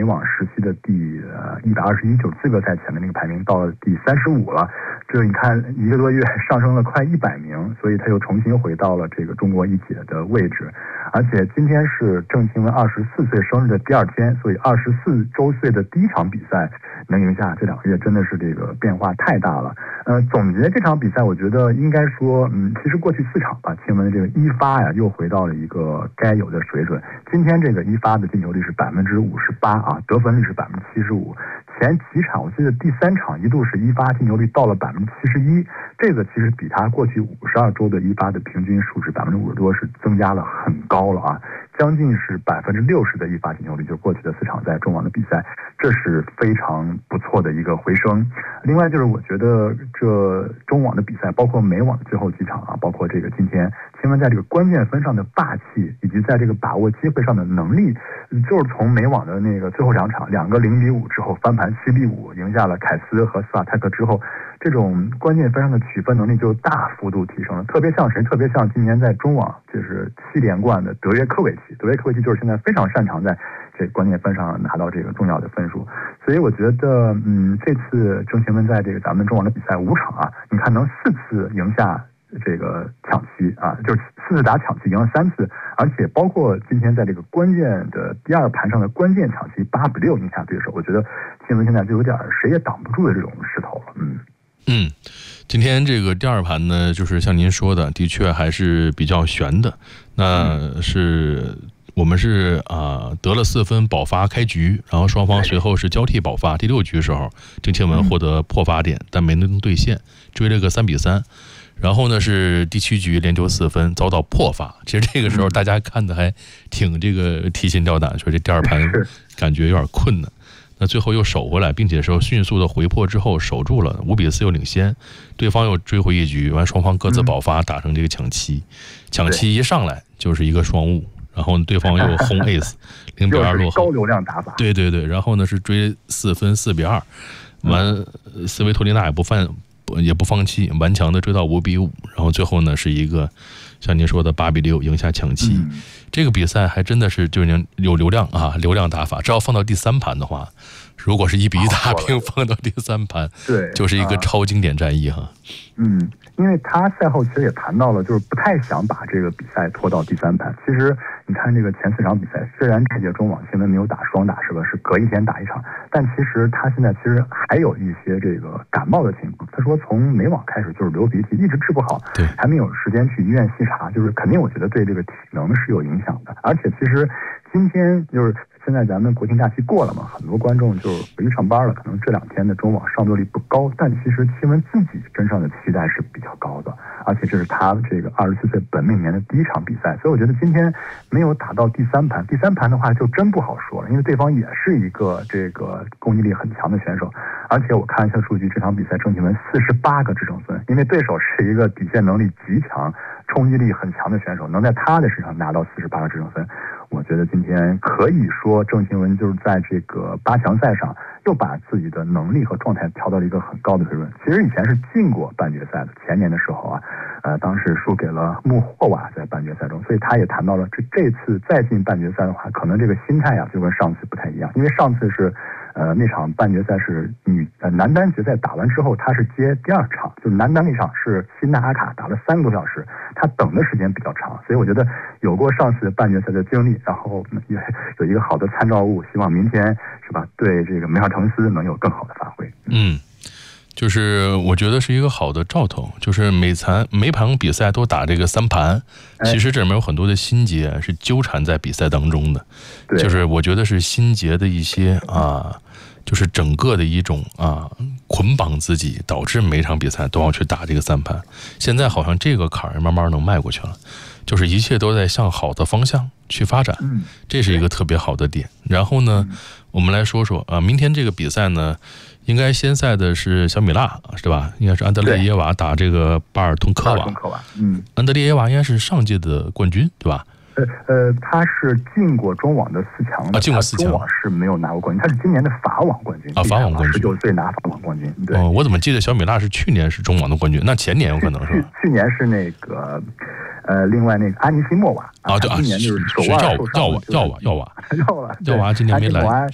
美网时期的第121，就是资格赛前的那个排名到了第35了。这你看1个多月上升了快100名，所以他又重新回到了这个中国一姐的位置。而且今天是郑钦文24岁生日的第2天，所以24周岁的第一场比赛能赢下，这2个月真的是这个变化太大了。总结这场比赛，我觉得应该说，其实过去4场吧，钦文的这个一发呀又回到了一个该有的水准。今天这个一发的进球率是58%啊，得分率是75%。前几场我记得第3场一度是一发进球率到了71%，这个其实比他过去52周的一发的平均数值50%多是增加了很高了啊，将近是60%的一发进球率，就过去的4场在中网的比赛，这是非常不错的一个回升。另外就是我觉得这中网的比赛，包括美网的最后几场啊，包括这个今天钦文在这个关键分上的霸气，以及在这个把握机会上的能力，就是从美网的那个最后2场2个0-5之后翻盘7-5赢下了凯斯和斯瓦泰克之后，这种关键分上的取分能力就大幅度提升了。特别像谁？特别像今年在中网就是7连冠的德约科维奇。德约科维奇就是现在非常擅长在这关键分上拿到这个重要的分数。所以我觉得这次郑钦文在这个咱们中网的比赛5场啊，你看能4次赢下这个抢七啊，就是4次打抢七赢了3次，而且包括今天在这个关键的第2盘上的关键抢七8-6赢下对手，我觉得钦文现在就有点谁也挡不住的这种势头了。 今天这个第2盘呢，就是像您说的，的确还是比较悬的。那是我们是得了4分保发开局，然后双方随后是交替保发。第6局时候，郑钦文获得破发点，但没能兑现，追了个3-3。然后呢是第7局连丢4分，遭到破发。其实这个时候大家看的还挺这个提心吊胆，说这第2盘感觉有点困难。那最后又守回来，并且说迅速的回破之后守住了5-4又领先，对方又追回1局，完双方各自保发打成这个抢七，抢七一上来就是一个双误，然后对方又轰 ace 0-2落后， 高流量打法。 对，然后呢是追4分4-2，完斯维托利娜也不放弃，顽强的追到5-5，然后最后呢是一个像您说的8-6赢下抢七。这个比赛还真的是就是有流量啊，流量打法。只要放到第3盘的话，如果是1-1打平，放到第3盘，对，就是一个超经典战役哈。 因为他赛后其实也谈到了，就是不太想把这个比赛拖到第3盘。其实你看这个前4场比赛，虽然这届中网钦文没有打双打，是吧？是隔一天打1场，但其实他现在其实还有一些这个感冒的情况。他说从美网开始就是流鼻涕，一直治不好，对，还没有时间去医院细查，就是肯定我觉得对这个体能是有影响的。而且其实今天就是现在咱们国庆假期过了嘛，很多观众就回去上班了，可能这2天的中网上座率不高，但其实钦文自己身上的期待是比较高的，而且这是他这个24岁本命年的第1场比赛，所以我觉得今天没有打到第3盘，第3盘的话就真不好说了，因为对方也是一个这个攻击力很强的选手，而且我看一下数据，这场比赛郑钦文48个制胜分，因为对手是一个底线能力极强、冲击力很强的选手，能在他的身上拿到48个制胜分。我觉得今天可以说郑钦文就是在这个8强赛上又把自己的能力和状态调到了一个很高的水准。其实以前是进过半决赛的，前年的时候啊，当时输给了穆霍瓦在半决赛中，所以他也谈到了这次再进半决赛的话，可能这个心态啊就跟上次不太一样，因为上次是那场半决赛是男单决赛打完之后，他是接第2场，就是男单那场是辛纳阿卡打了3个多小时，他等的时间比较长，所以我觉得有过上次半决赛的经历，然后也有一个好的参照物，希望明天是吧，对这个梅尔滕斯能有更好的发挥。 就是我觉得是一个好的兆头，就是每盘比赛都打这个3盘，其实这里面有很多的心结是纠缠在比赛当中的，就是我觉得是心结的一些就是整个的一种捆绑自己，导致每场比赛都要去打这个3盘。现在好像这个坎儿慢慢能迈过去了，就是一切都在向好的方向去发展，这是一个特别好的点。然后呢，我们来说说明天这个比赛呢，应该先赛的是小米拉，是吧？应该是安德烈耶娃打这个巴尔通科娃。安德烈耶娃应该是上届的冠军，对吧？ 他是进过中网的4强的， 进过4强， 中网是没有拿过冠军，他是今年的法网冠军法网冠军 ，19岁拿法网冠军。对， 我怎么记得小米拉是去年是中网的冠军？那前年有可能是吧？ 去年是那个另外那个安尼西莫娃对， 今年就是手腕受伤， 药娃今年没来。